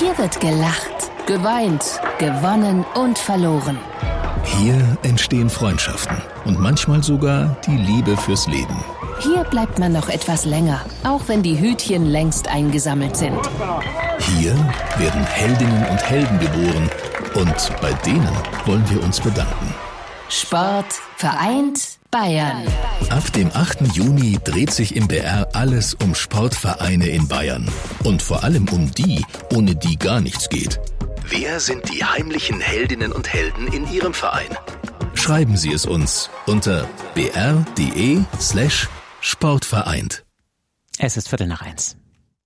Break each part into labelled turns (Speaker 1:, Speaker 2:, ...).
Speaker 1: Hier wird gelacht, geweint, gewonnen und verloren.
Speaker 2: Hier entstehen Freundschaften und manchmal sogar die Liebe fürs Leben.
Speaker 1: Hier bleibt man noch etwas länger, auch wenn die Hütchen längst eingesammelt sind.
Speaker 2: Hier werden Heldinnen und Helden geboren und bei denen wollen wir uns bedanken.
Speaker 1: Sport vereint Bayern.
Speaker 2: Ab dem 8. Juni dreht sich im BR alles um Sportvereine in Bayern. Und vor allem um die, ohne die gar nichts geht. Wer sind die heimlichen Heldinnen und Helden in Ihrem Verein? Schreiben Sie es uns unter br.de/sportvereint.
Speaker 3: Es ist 1:15.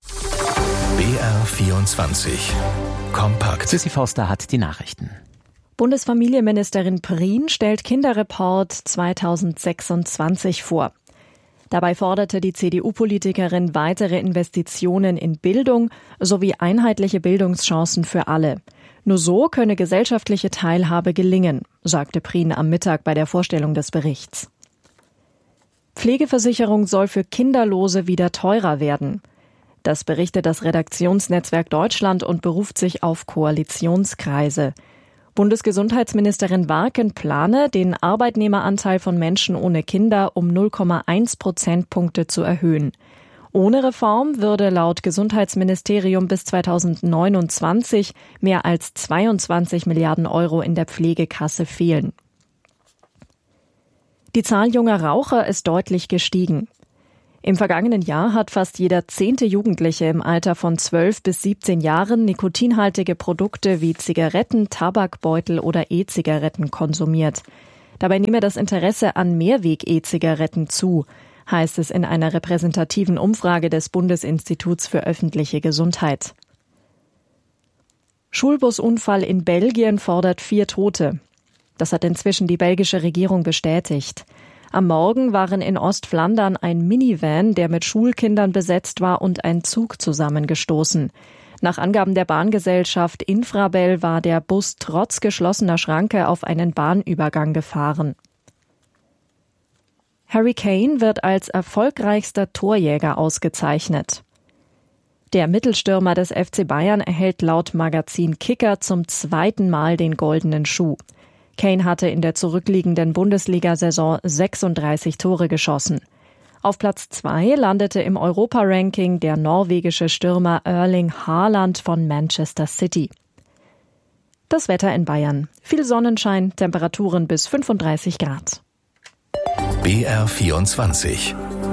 Speaker 2: BR24 Kompakt.
Speaker 3: Sissi Forster hat die Nachrichten.
Speaker 4: Bundesfamilienministerin Prien stellt Kinderreport 2026 vor. Dabei forderte die CDU-Politikerin weitere Investitionen in Bildung sowie einheitliche Bildungschancen für alle. Nur so könne gesellschaftliche Teilhabe gelingen, sagte Prien am Mittag bei der Vorstellung des Berichts. Pflegeversicherung soll für Kinderlose wieder teurer werden. Das berichtet das Redaktionsnetzwerk Deutschland und beruft sich auf Koalitionskreise. Bundesgesundheitsministerin Warken plane, den Arbeitnehmeranteil von Menschen ohne Kinder um 0,1 Prozentpunkte zu erhöhen. Ohne Reform würde laut Gesundheitsministerium bis 2029 mehr als 22 Milliarden Euro in der Pflegekasse fehlen. Die Zahl junger Raucher ist deutlich gestiegen. Im vergangenen Jahr hat fast jeder 10. Jugendliche im Alter von 12 bis 17 Jahren nikotinhaltige Produkte wie Zigaretten, Tabakbeutel oder E-Zigaretten konsumiert. Dabei nehme das Interesse an Mehrweg-E-Zigaretten zu, heißt es in einer repräsentativen Umfrage des Bundesinstituts für öffentliche Gesundheit. Schulbusunfall in Belgien fordert 4 Tote. Das hat inzwischen die belgische Regierung bestätigt. Am Morgen waren in Ostflandern ein Minivan, der mit Schulkindern besetzt war, und ein Zug zusammengestoßen. Nach Angaben der Bahngesellschaft Infrabel war der Bus trotz geschlossener Schranke auf einen Bahnübergang gefahren. Harry Kane wird als erfolgreichster Torjäger ausgezeichnet. Der Mittelstürmer des FC Bayern erhält laut Magazin Kicker zum 2. Mal den Goldenen Schuh. Kane hatte in der zurückliegenden Bundesliga-Saison 36 Tore geschossen. Auf Platz 2 landete im Europa-Ranking der norwegische Stürmer Erling Haaland von Manchester City. Das Wetter in Bayern. Viel Sonnenschein, Temperaturen bis 35 Grad.
Speaker 2: BR24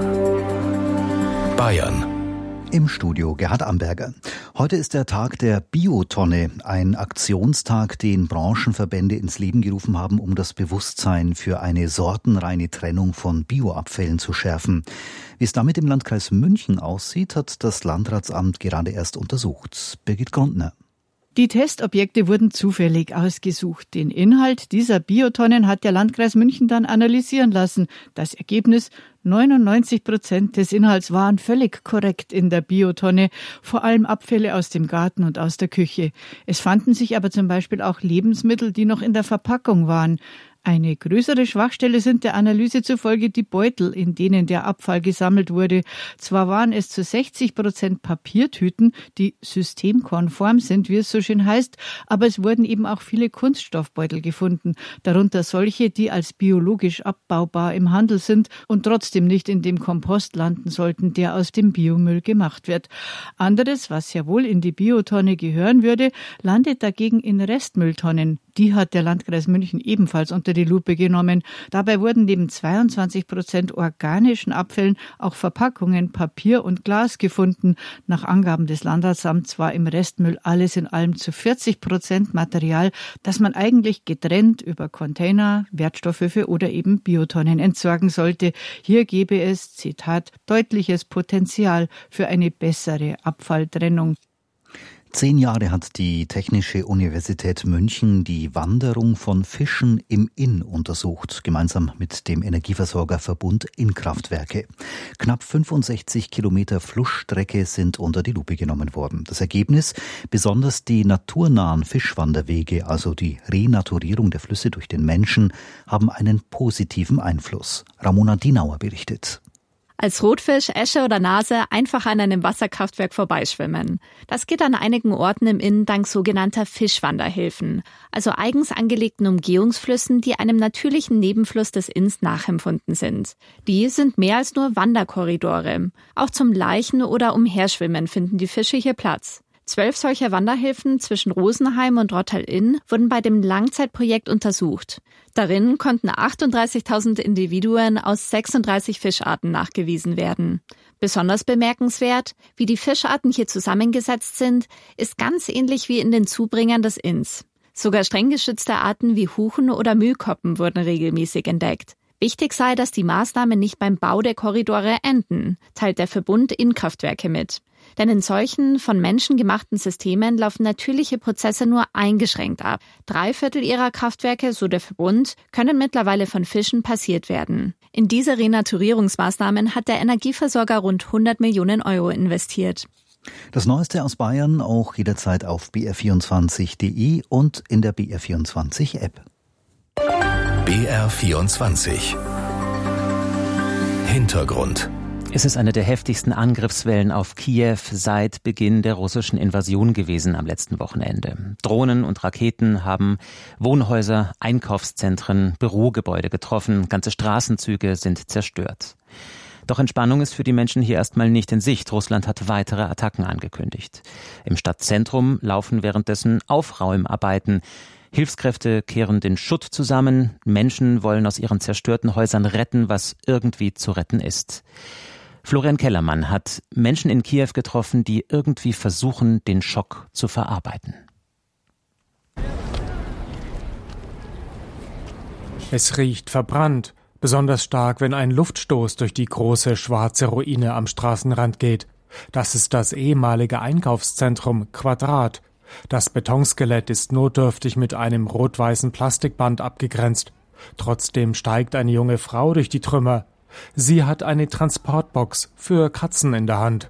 Speaker 2: Bayern.
Speaker 5: Im Studio Gerhard Amberger. Heute ist der Tag der Biotonne, ein Aktionstag, den Branchenverbände ins Leben gerufen haben, um das Bewusstsein für eine sortenreine Trennung von Bioabfällen zu schärfen. Wie es damit im Landkreis München aussieht, hat das Landratsamt gerade erst untersucht. Birgit Grundner.
Speaker 6: Die Testobjekte wurden zufällig ausgesucht. Den Inhalt dieser Biotonnen hat der Landkreis München dann analysieren lassen. Das Ergebnis: 99% des Inhalts waren völlig korrekt in der Biotonne, vor allem Abfälle aus dem Garten und aus der Küche. Es fanden sich aber zum Beispiel auch Lebensmittel, die noch in der Verpackung waren. Eine größere Schwachstelle sind der Analyse zufolge die Beutel, in denen der Abfall gesammelt wurde. Zwar waren es zu 60% Papiertüten, die systemkonform sind, wie es so schön heißt, aber es wurden eben auch viele Kunststoffbeutel gefunden, darunter solche, die als biologisch abbaubar im Handel sind und trotzdem nicht in dem Kompost landen sollten, der aus dem Biomüll gemacht wird. Anderes, was ja wohl in die Biotonne gehören würde, landet dagegen in Restmülltonnen. Die hat der Landkreis München ebenfalls unter die Lupe genommen. Dabei wurden neben 22% organischen Abfällen auch Verpackungen, Papier und Glas gefunden. Nach Angaben des Landratsamts war im Restmüll alles in allem zu 40% Material, das man eigentlich getrennt über Container, Wertstoffe oder eben Biotonnen entsorgen sollte. Hier gäbe es, Zitat, deutliches Potenzial für eine bessere Abfalltrennung.
Speaker 5: 10 Jahre hat die Technische Universität München die Wanderung von Fischen im Inn untersucht, gemeinsam mit dem Energieversorgerverbund Innkraftwerke. Knapp 65 Kilometer Flussstrecke sind unter die Lupe genommen worden. Das Ergebnis: besonders die naturnahen Fischwanderwege, also die Renaturierung der Flüsse durch den Menschen, haben einen positiven Einfluss. Ramona Dienauer berichtet.
Speaker 4: Als Rotfisch, Äsche oder Nase einfach an einem Wasserkraftwerk vorbeischwimmen. Das geht an einigen Orten im Inn dank sogenannter Fischwanderhilfen, also eigens angelegten Umgehungsflüssen, die einem natürlichen Nebenfluss des Inns nachempfunden sind. Die sind mehr als nur Wanderkorridore. Auch zum Laichen- oder Umherschwimmen finden die Fische hier Platz. 12 solcher Wanderhilfen zwischen Rosenheim und Rottal-Inn wurden bei dem Langzeitprojekt untersucht. Darin konnten 38.000 Individuen aus 36 Fischarten nachgewiesen werden. Besonders bemerkenswert, wie die Fischarten hier zusammengesetzt sind, ist ganz ähnlich wie in den Zubringern des Inns. Sogar streng geschützte Arten wie Huchen oder Mühlkoppen wurden regelmäßig entdeckt. Wichtig sei, dass die Maßnahmen nicht beim Bau der Korridore enden, teilt der Verbund Innkraftwerke mit. Denn in solchen von Menschen gemachten Systemen laufen natürliche Prozesse nur eingeschränkt ab. 3/4 ihrer Kraftwerke, so der Verbund, können mittlerweile von Fischen passiert werden. In diese Renaturierungsmaßnahmen hat der Energieversorger rund 100 Millionen Euro investiert.
Speaker 5: Das Neueste aus Bayern auch jederzeit auf br24.de und in der BR24-App.
Speaker 2: BR24 Hintergrund.
Speaker 3: Es ist eine der heftigsten Angriffswellen auf Kiew seit Beginn der russischen Invasion gewesen am letzten Wochenende. Drohnen und Raketen haben Wohnhäuser, Einkaufszentren, Bürogebäude getroffen. Ganze Straßenzüge sind zerstört. Doch Entspannung ist für die Menschen hier erstmal nicht in Sicht. Russland hat weitere Attacken angekündigt. Im Stadtzentrum laufen währenddessen Aufräumarbeiten. Hilfskräfte kehren den Schutt zusammen. Menschen wollen aus ihren zerstörten Häusern retten, was irgendwie zu retten ist. Florian Kellermann hat Menschen in Kiew getroffen, die irgendwie versuchen, den Schock zu verarbeiten.
Speaker 7: Es riecht verbrannt, besonders stark, wenn ein Luftstoß durch die große schwarze Ruine am Straßenrand geht. Das ist das ehemalige Einkaufszentrum Quadrat. Das Betonskelett ist notdürftig mit einem rot-weißen Plastikband abgegrenzt. Trotzdem steigt eine junge Frau durch die Trümmer. Sie hat eine Transportbox für Katzen in der Hand.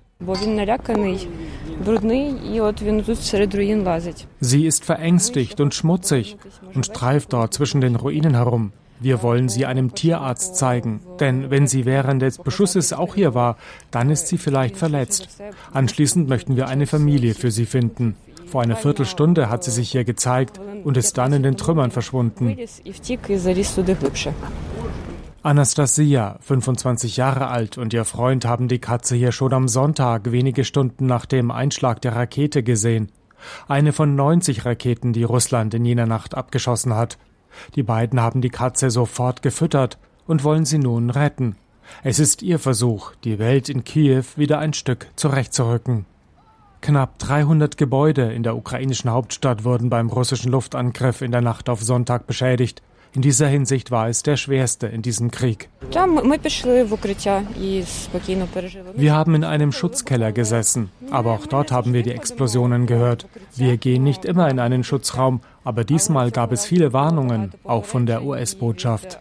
Speaker 7: Sie ist verängstigt und schmutzig und streift dort zwischen den Ruinen herum. Wir wollen sie einem Tierarzt zeigen, denn wenn sie während des Beschusses auch hier war, dann ist sie vielleicht verletzt. Anschließend möchten wir eine Familie für sie finden. Vor einer Viertelstunde hat sie sich hier gezeigt und ist dann in den Trümmern verschwunden. Anastasia, 25 Jahre alt, und ihr Freund haben die Katze hier schon am Sonntag, wenige Stunden nach dem Einschlag der Rakete, gesehen. Eine von 90 Raketen, die Russland in jener Nacht abgeschossen hat. Die beiden haben die Katze sofort gefüttert und wollen sie nun retten. Es ist ihr Versuch, die Welt in Kiew wieder ein Stück zurechtzurücken. Knapp 300 Gebäude in der ukrainischen Hauptstadt wurden beim russischen Luftangriff in der Nacht auf Sonntag beschädigt. In dieser Hinsicht war es der schwerste in diesem Krieg. Wir haben in einem Schutzkeller gesessen, aber auch dort haben wir die Explosionen gehört. Wir gehen nicht immer in einen Schutzraum, aber diesmal gab es viele Warnungen, auch von der US-Botschaft.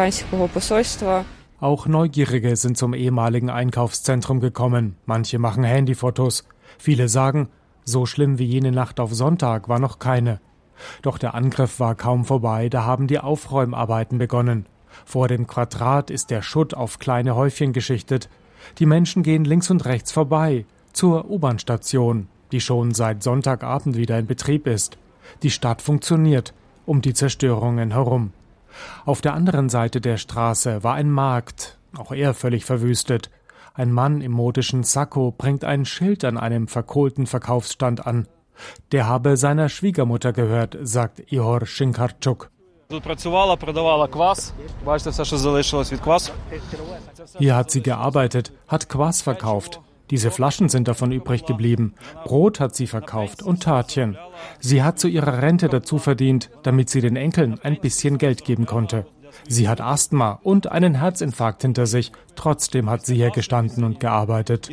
Speaker 7: Auch Neugierige sind zum ehemaligen Einkaufszentrum gekommen. Manche machen Handyfotos. Viele sagen, so schlimm wie jene Nacht auf Sonntag war noch keine. Doch der Angriff war kaum vorbei, da haben die Aufräumarbeiten begonnen. Vor dem Quadrat ist der Schutt auf kleine Häufchen geschichtet. Die Menschen gehen links und rechts vorbei, zur U-Bahn-Station, die schon seit Sonntagabend wieder in Betrieb ist. Die Stadt funktioniert, um die Zerstörungen herum. Auf der anderen Seite der Straße war ein Markt, auch er völlig verwüstet. Ein Mann im modischen Sakko bringt ein Schild an einem verkohlten Verkaufsstand an. Der habe seiner Schwiegermutter gehört, sagt Ihor Schinkarczuk. Hier hat sie gearbeitet, hat Kwass verkauft. Diese Flaschen sind davon übrig geblieben. Brot hat sie verkauft und Törtchen. Sie hat zu ihrer Rente dazu verdient, damit sie den Enkeln ein bisschen Geld geben konnte. Sie hat Asthma und einen Herzinfarkt hinter sich. Trotzdem hat sie hier gestanden und gearbeitet.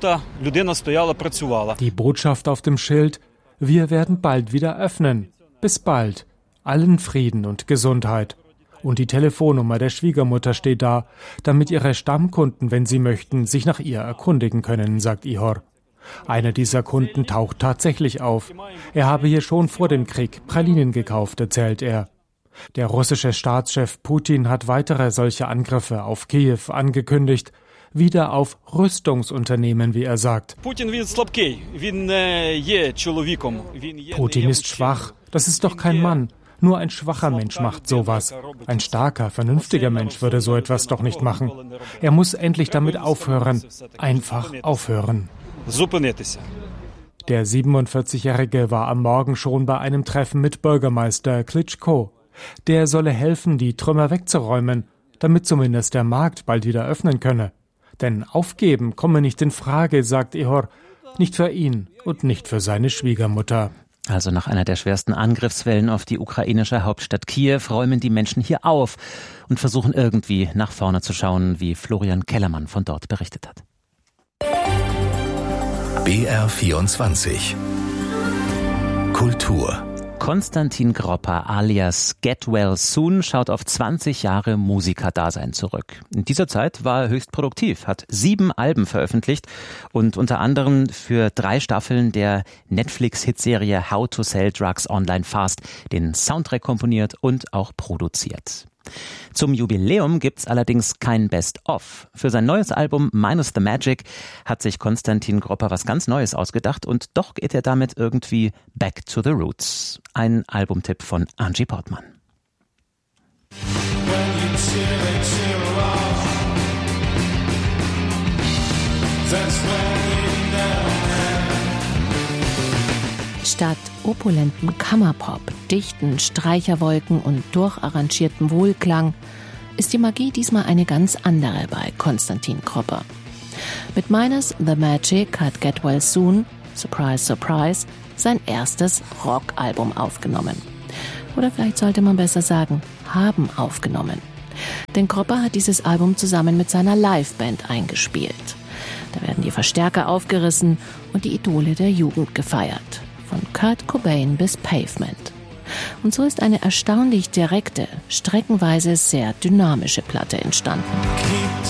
Speaker 7: Die Botschaft auf dem Schild: Wir werden bald wieder öffnen. Bis bald. Allen Frieden und Gesundheit. Und die Telefonnummer der Schwiegermutter steht da, damit ihre Stammkunden, wenn sie möchten, sich nach ihr erkundigen können, sagt Ihor. Einer dieser Kunden taucht tatsächlich auf. Er habe hier schon vor dem Krieg Pralinen gekauft, erzählt er. Der russische Staatschef Putin hat weitere solche Angriffe auf Kiew angekündigt. wieder auf Rüstungsunternehmen, wie er sagt.
Speaker 8: Putin
Speaker 7: ist schwach. Das ist doch kein Mann. Nur ein schwacher Mensch macht sowas. Ein starker, vernünftiger Mensch würde so etwas doch nicht machen. Er muss endlich damit aufhören. Einfach aufhören. Der 47-Jährige war am Morgen schon bei einem Treffen mit Bürgermeister Klitschko. Der solle helfen, die Trümmer wegzuräumen, damit zumindest der Markt bald wieder öffnen könne. Denn aufgeben komme nicht in Frage, sagt Ihor. Nicht für ihn und nicht für seine Schwiegermutter.
Speaker 3: Also nach einer der schwersten Angriffswellen auf die ukrainische Hauptstadt Kiew räumen die Menschen hier auf und versuchen irgendwie nach vorne zu schauen, wie Florian Kellermann von dort berichtet hat.
Speaker 2: BR24 Kultur.
Speaker 3: Konstantin Gropper alias Get Well Soon schaut auf 20 Jahre Musikerdasein zurück. In dieser Zeit war er höchst produktiv, hat 7 Alben veröffentlicht und unter anderem für 3 Staffeln der Netflix-Hitserie How to Sell Drugs Online Fast den Soundtrack komponiert und auch produziert. Zum Jubiläum gibt's allerdings kein Best-of. Für sein neues Album Minus the Magic hat sich Konstantin Gropper was ganz Neues ausgedacht und doch geht er damit irgendwie back to the roots. Ein Albumtipp von Angie Portmann.
Speaker 1: Statt opulentem Kammerpop, dichten Streicherwolken und durcharrangiertem Wohlklang ist die Magie diesmal eine ganz andere bei Konstantin Gropper. Mit Minus the Magic hat Get Well Soon, surprise, surprise, sein erstes Rockalbum aufgenommen. Oder vielleicht sollte man besser sagen, haben aufgenommen. Denn Gropper hat dieses Album zusammen mit seiner Liveband eingespielt. Da werden die Verstärker aufgerissen und die Idole der Jugend gefeiert. Von Kurt Cobain bis Pavement. Und so ist eine erstaunlich direkte, streckenweise sehr dynamische Platte entstanden.
Speaker 9: Keep